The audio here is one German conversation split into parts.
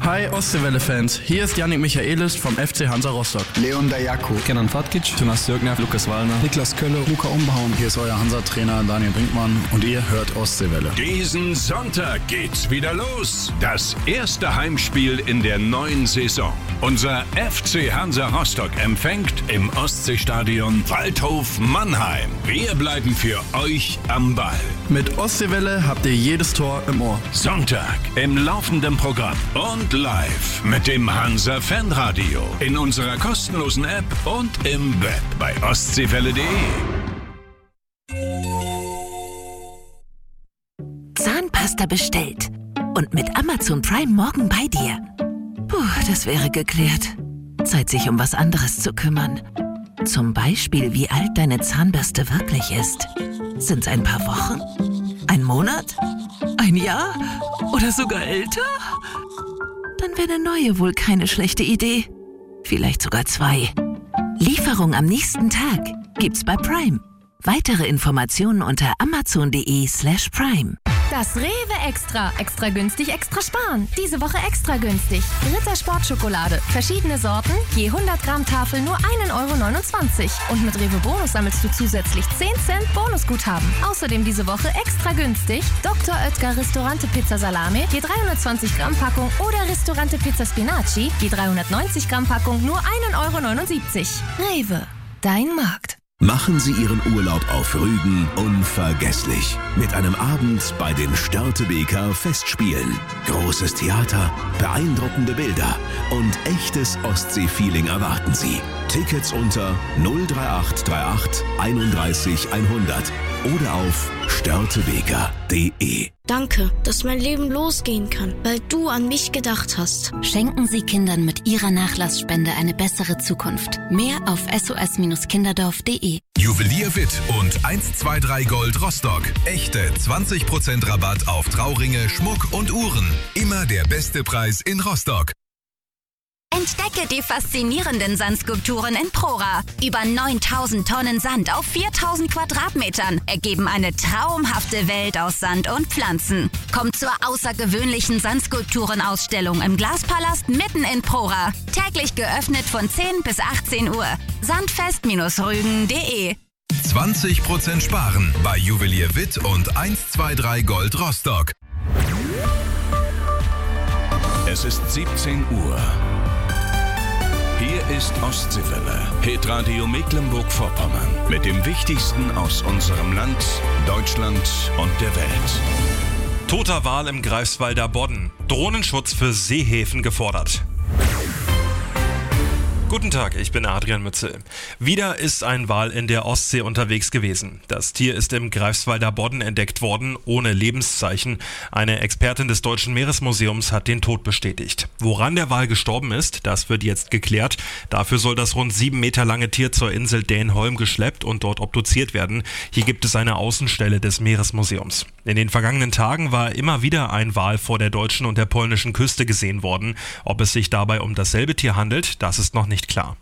Hi Ostseewelle-Fans, hier ist Yannick Michaelis vom FC Hansa Rostock. Leon Dajaku, Kenan Fatkic, Jonas Dürkner, Lukas Wallner, Niklas Kölle, Luca Umbaum. Hier ist euer Hansa-Trainer Daniel Brinkmann und ihr hört Ostseewelle. Diesen Sonntag geht's wieder los. Das erste Heimspiel in der neuen Saison. Unser FC Hansa Rostock empfängt im Ostseestadion Waldhof Mannheim. Wir bleiben für euch am Ball. Mit Ostseewelle habt ihr jedes Tor im Ohr. Sonntag im laufenden Programm und live mit dem Hansa Fanradio in unserer kostenlosen App und im Web bei ostseewelle.de. Zahnpasta bestellt und mit Amazon Prime morgen bei dir. Puh, das wäre geklärt. Zeit, sich um was anderes zu kümmern. Zum Beispiel, wie alt deine Zahnbürste wirklich ist. Sind's ein paar Wochen? Ein Monat? Ein Jahr? Oder sogar älter? Dann wäre eine neue wohl keine schlechte Idee. Vielleicht sogar 2. Lieferung am nächsten Tag gibt's bei Prime. Weitere Informationen unter amazon.de/prime. Das Rewe Extra. Extra günstig, extra sparen. Diese Woche extra günstig. Ritter Sportschokolade. Verschiedene Sorten, je 100 Gramm Tafel nur 1,29 €. Und mit Rewe Bonus sammelst du zusätzlich 10 Cent Bonusguthaben. Außerdem diese Woche extra günstig Dr. Oetker Ristorante Pizza Salame, je 320 Gramm Packung oder Ristorante Pizza Spinaci, je 390 Gramm Packung nur 1,79 €. Rewe, dein Markt. Machen Sie Ihren Urlaub auf Rügen unvergesslich. Mit einem Abend bei den Störtebeker Festspielen. Großes Theater, beeindruckende Bilder und echtes Ostsee-Feeling erwarten Sie. Tickets unter 03838 31 100 oder auf störtebeker.de. Danke, dass mein Leben losgehen kann, weil du an mich gedacht hast. Schenken Sie Kindern mit Ihrer Nachlassspende eine bessere Zukunft. Mehr auf sos-kinderdorf.de. Juwelier Witt und 123 Gold Rostock. Echte 20% Rabatt auf Trauringe, Schmuck und Uhren. Immer der beste Preis in Rostock. Entdecke die faszinierenden Sandskulpturen in Prora. Über 9000 Tonnen Sand auf 4000 Quadratmetern ergeben eine traumhafte Welt aus Sand und Pflanzen. Komm zur außergewöhnlichen Sandskulpturenausstellung im Glaspalast mitten in Prora. Täglich geöffnet von 10 bis 18 Uhr. Sandfest-rügen.de. 20% sparen bei Juwelier Witt und 123 Gold Rostock. Es ist 17 Uhr. Hier ist Ostseewelle, Hitradio Mecklenburg-Vorpommern, mit dem Wichtigsten aus unserem Land, Deutschland und der Welt. Toter Wal im Greifswalder Bodden. Drohnenschutz für Seehäfen gefordert. Guten Tag, ich bin Adrian Mützel. Wieder ist ein Wal in der Ostsee unterwegs gewesen. Das Tier ist im Greifswalder Bodden entdeckt worden, ohne Lebenszeichen. Eine Expertin des Deutschen Meeresmuseums hat den Tod bestätigt. Woran der Wal gestorben ist, das wird jetzt geklärt. Dafür soll das rund 7 Meter lange Tier zur Insel Dänholm geschleppt und dort obduziert werden. Hier gibt es eine Außenstelle des Meeresmuseums. In den vergangenen Tagen war immer wieder ein Wal vor der deutschen und der polnischen Küste gesehen worden. Ob es sich dabei um dasselbe Tier handelt, das ist noch nicht klar.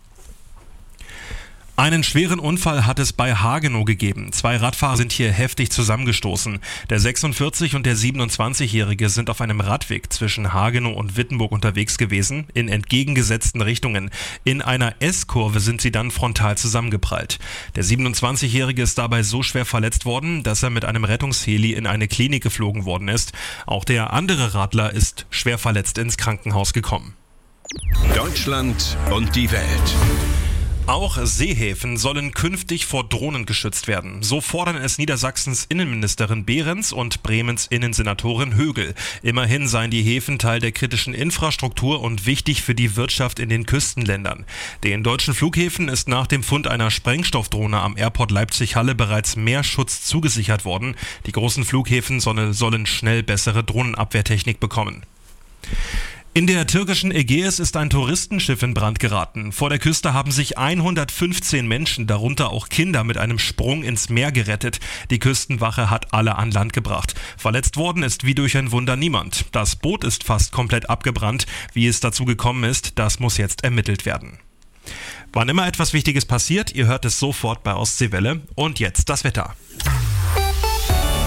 Einen schweren Unfall hat es bei Hagenow gegeben. 2 Radfahrer sind hier heftig zusammengestoßen. Der 46- und der 27-Jährige sind auf einem Radweg zwischen Hagenow und Wittenburg unterwegs gewesen, in entgegengesetzten Richtungen. In einer S-Kurve sind sie dann frontal zusammengeprallt. Der 27-Jährige ist dabei so schwer verletzt worden, dass er mit einem Rettungsheli in eine Klinik geflogen worden ist. Auch der andere Radler ist schwer verletzt ins Krankenhaus gekommen. Deutschland und die Welt. Auch Seehäfen sollen künftig vor Drohnen geschützt werden. So fordern es Niedersachsens Innenministerin Behrens und Bremens Innensenatorin Högel. Immerhin seien die Häfen Teil der kritischen Infrastruktur und wichtig für die Wirtschaft in den Küstenländern. Den deutschen Flughäfen ist nach dem Fund einer Sprengstoffdrohne am Airport Leipzig-Halle bereits mehr Schutz zugesichert worden. Die großen Flughäfen sollen schnell bessere Drohnenabwehrtechnik bekommen. In der türkischen Ägäis ist ein Touristenschiff in Brand geraten. Vor der Küste haben sich 115 Menschen, darunter auch Kinder, mit einem Sprung ins Meer gerettet. Die Küstenwache hat alle an Land gebracht. Verletzt worden ist wie durch ein Wunder niemand. Das Boot ist fast komplett abgebrannt. Wie es dazu gekommen ist, das muss jetzt ermittelt werden. Wann immer etwas Wichtiges passiert, ihr hört es sofort bei Ostseewelle. Und jetzt das Wetter.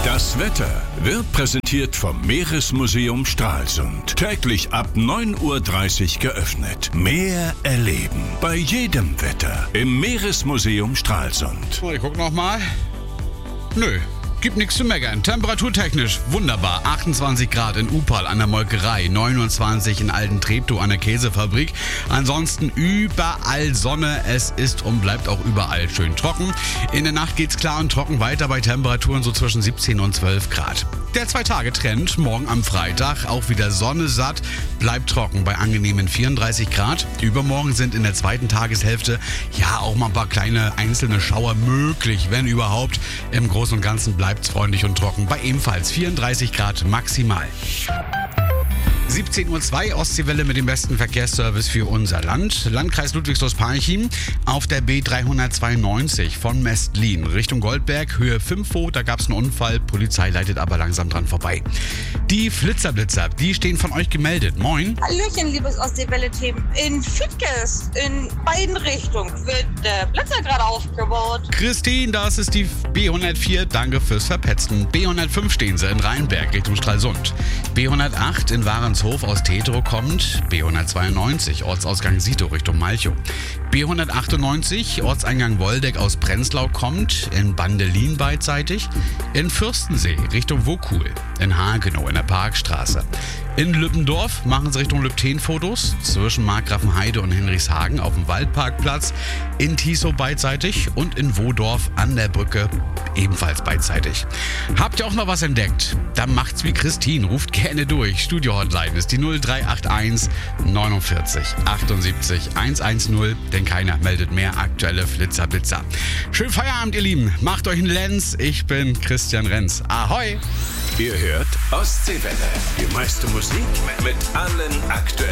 Das Wetter wird präsentiert vom Meeresmuseum Stralsund. Täglich ab 9:30 Uhr geöffnet. Mehr erleben bei jedem Wetter im Meeresmuseum Stralsund. Ich guck nochmal. Nö. Gibt nichts zu meckern. Temperaturtechnisch wunderbar. 28 Grad in Upal an der Molkerei, 29 in Alten Treptow an der Käsefabrik. Ansonsten überall Sonne. Es ist und bleibt auch überall schön trocken. In der Nacht geht's klar und trocken weiter bei Temperaturen so zwischen 17 und 12 Grad. Der 2-Tage-Trend morgen am Freitag auch wieder Sonne satt, bleibt trocken bei angenehmen 34 Grad. Übermorgen sind in der zweiten Tageshälfte ja auch mal ein paar kleine einzelne Schauer möglich, wenn überhaupt. Im Großen und Ganzen bleibt es freundlich und trocken bei ebenfalls 34 Grad maximal. 17:02 Uhr, Ostseewelle mit dem besten Verkehrsservice für unser Land. Landkreis Ludwigslust-Parchim auf der B392 von Mestlin Richtung Goldberg, Höhe 5 da gab es einen Unfall. Polizei leitet aber langsam dran vorbei. Die Flitzerblitzer, die stehen von euch gemeldet. Moin. Hallöchen, liebes Ostseewelle-Team. In Fittges, in beiden Richtungen, wird der Blitzer gerade aufgebaut. Christine, das ist die B104. Danke fürs Verpetzen. B105 stehen sie in Rheinberg Richtung Stralsund. B108 in Warenshof aus Tetro kommt. B192 Ortsausgang Sito Richtung Malchow. B198 Ortseingang Woldeck aus Prenzlau kommt. In Bandelin beidseitig. In Fürstensee Richtung Wokul. In Hagenow in der Parkstraße. In Lüppendorf machen sie Richtung Lübten Fotos. Zwischen Markgrafenheide und Henrichshagen auf dem Waldparkplatz. In Tisow beidseitig. Und in Wodorf an der Brücke ebenfalls beidseitig. Habt ihr auch noch was entdeckt? Dann macht's wie Christine. Ruft gerne durch. Studio-Hotline ist die 0381 49 78 110. Denn keiner meldet mehr aktuelle Flitzerblitzer. Schönen Feierabend, ihr Lieben. Macht euch einen Lenz. Ich bin Christian Renz. Ahoi! Ihr hört Ostseewelle. Die meiste Musik mit allen aktuellen